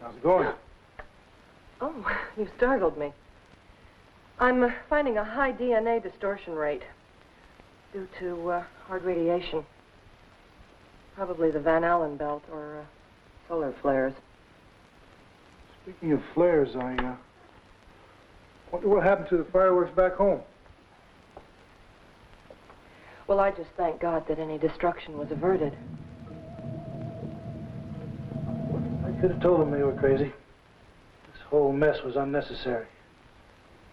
How's it going? Oh, you startled me. I'm finding a high DNA distortion rate due to hard radiation. Probably the Van Allen belt or solar flares. Speaking of flares, I wonder what happened to the fireworks back home. Well, I just thank God that any destruction was averted. I could have told them they were crazy. This whole mess was unnecessary.